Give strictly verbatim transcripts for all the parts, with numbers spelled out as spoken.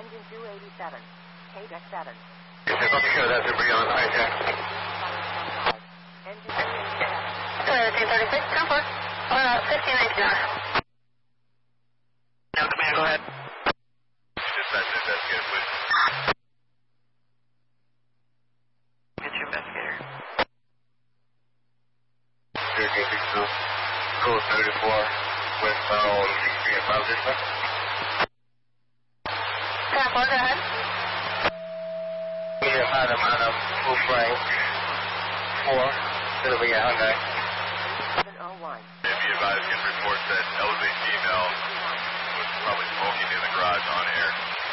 Engine two eighty-seven. K deck seven. Yes, let me show that to beyond hijack. Engine two eighty-seven. thirteen thirty-six, ten four. Uh, fifteen nineteen. Now, command, go ahead. Dispatch investigator, please. Get your investigator. thirteen sixty-two. Code thirty-four. Westbound sixty-three and five dispatch. ten four, go ahead. Medium Adam, Adam, full Frank. four. It'll be a Hyundai. seven oh one. If you advise, can report that Elevate female was probably smoking in the garage on air.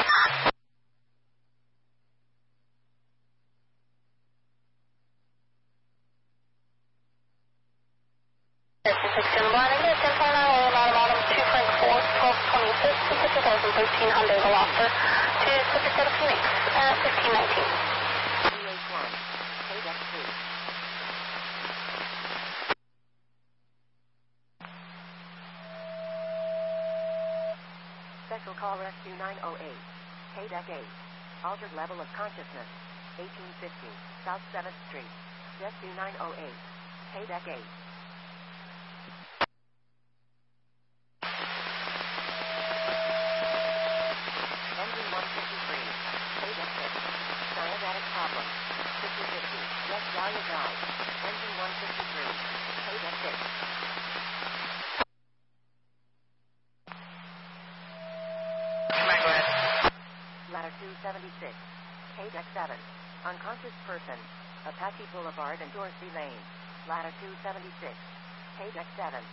six ten blind, and ten point nine, Royal Bottom Bottom, two Frank four, twelve twenty-six, to two thousand thirteen Hyundai Veloster, to Pacific Phoenix, at fifteen nineteen. three eighty-one. K deck two. Special call rescue nine oh eight. K deck eight. Altered level of consciousness. eighteen fifty. South seventh Street. Rescue nine oh eight. K deck eight. Engine one fifty-three. K deck six. Diabetic problem. fifty fifty. West Dahlia Drive. Engine one fifty-three. K deck six. Command, go ahead. Ladder two seventy-six. K deck seven. Unconscious person. Apache Boulevard and Dorsey Lane. Ladder two seventy-six. K deck seven.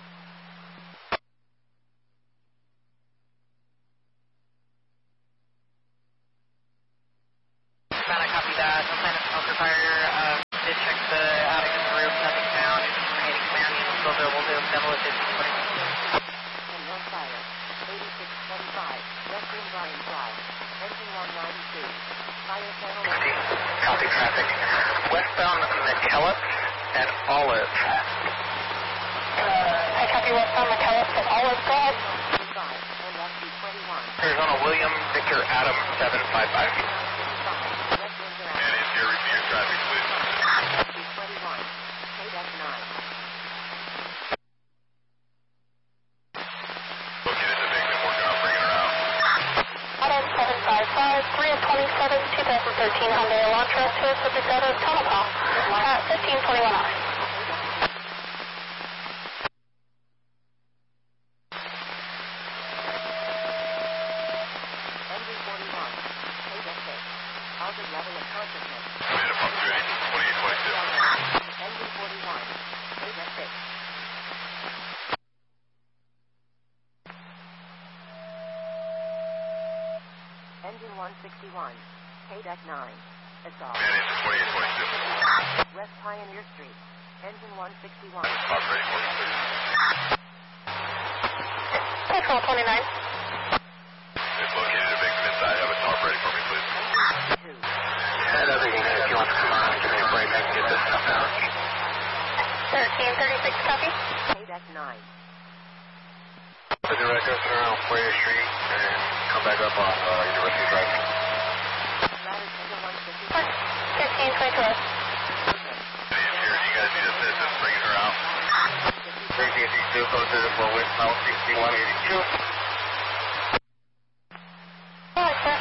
Command, I copy that. No sign of smoker fire. Uh, did check the attic and the roof. Nothing found. It's indicating command. Still available to assemble at fifteen twenty. And one fire. eighty-six twenty-five. West Green Brian Drive. Engine one ninety-two. Fire channel. Copy traffic. Westbound McKellips and Olive. I copy westbound McKellips and Olive, go ahead. twenty-five. And rescue twenty-one. Arizona William Victor Adam seven five five. twenty-five. West Windsor And Avenue. interior repeat your traffic, please. Rescue twenty-one. K deck nine. Located the victim, working on bringing her out. Auto seven five five, three twenty-seven, two thousand thirteen Hyundai Elantra to subject out of Tonopah at fifteen twenty-one hours. Engine forty-one. K deck six. Altered level of consciousness. Made up on twenty-eight twenty-two. Engine forty-one. K deck six. Engine one sixty-one. K deck nine. Assault. Man, engine twenty-eight twenty-two. West Pioneer Street. Engine one sixty-one. Operating for me, please. Control twenty-nine. They've located a victim inside. Have a top ready for me, please. Two. Head up again. If you want to come on, give me a break. I can get this stuff out. thirteen thirty-six, copy. K deck nine. The director around Freya Street and come back up on uh, University Drive. Ladder single one fifty-one. fifteen twenty-two. The interior, you guys need assistance bringing her out. thirteen sixty-two, code to the floor, westbound sixty-one eighty-two. Alright, sir.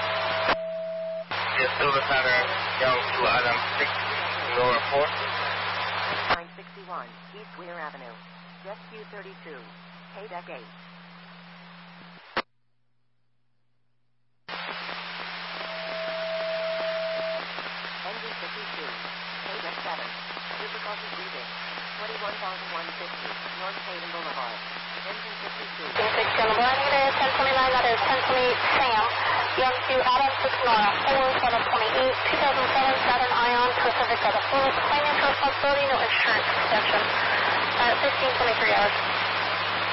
Yes, Silver Pattern, down to Adam six, lower four. nine sixty-one. East Weir Avenue. Rescue thirty-two. K deck eight. Engine fifty-two. K deck seven. Difficulty breathing. twenty-one thousand one hundred fifty. North Hayden Boulevard. Engine fifty-two. six General Blind, unit ten twenty-nine, that is ten twenty-eight Sam. Young to Adam six Nora, four seven twenty-eight, two thousand seven Saturn Ion, Pacific Other Fluid, financial responsibility, no insurance extension. At fifteen twenty-three hours.